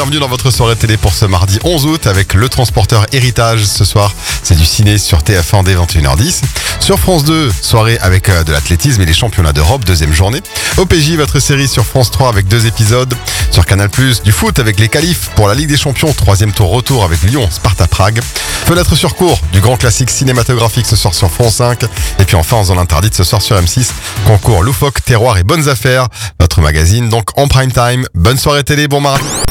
bienvenue dans votre soirée télé pour ce mardi 11 août avec Le Transporteur Héritage. Ce soir, c'est du ciné sur TF1 dès 21h10. Sur France 2, soirée avec de l'athlétisme et les championnats d'Europe, deuxième journée. OPJ, votre série sur France 3 avec 2 épisodes. Sur Canal+, du foot avec les qualifs pour la Ligue des Champions, troisième tour retour avec Lyon, Sparta Prague. Fenêtre sur cours, du grand classique cinématographique ce soir sur France 5. Et puis enfin, en zone interdite ce soir sur M6, concours loufoque, terroir et bonnes affaires. Votre magazine donc en prime time. Bonne soirée télé, bon marathon.